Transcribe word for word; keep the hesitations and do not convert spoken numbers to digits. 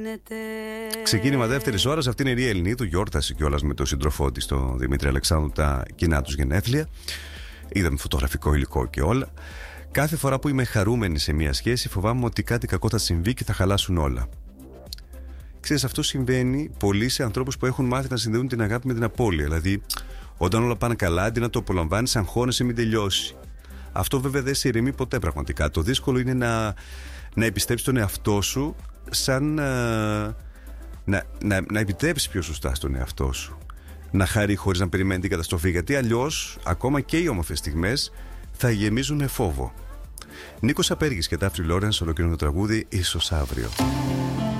Ξεκίνημα δεύτερης ώρας. Αυτή είναι η Ρία Ελληνίδου. Γιόρτασε κιόλας με τον σύντροφό της, τον Δημήτρη Αλεξάνδρου, τα κοινά τους γενέθλια. Είδαμε φωτογραφικό υλικό και όλα. Κάθε φορά που είμαι χαρούμενη σε μια σχέση, φοβάμαι ότι κάτι κακό θα συμβεί και θα χαλάσουν όλα. Ξέρεις, αυτό συμβαίνει πολύ σε ανθρώπους που έχουν μάθει να συνδέουν την αγάπη με την απώλεια. Δηλαδή, όταν όλα πάνε καλά, αντί να το απολαμβάνεις, αγχώνεσαι μην τελειώσει. Αυτό βέβαια δεν σε ηρεμεί ποτέ πραγματικά. Το δύσκολο είναι να, να επιστρέψεις τον εαυτό σου, σαν να, να, να, να επιτρέψεις πιο σωστά στον εαυτό σου. Να χαρεί χωρίς να περιμένει την καταστροφή. Γιατί αλλιώς, ακόμα και οι όμορφες στιγμές θα γεμίζουν με φόβο. Νίκος Απέργης και Τάφρι Λόρενς, ολοκληρώνει το τραγούδι Ίσως αύριο.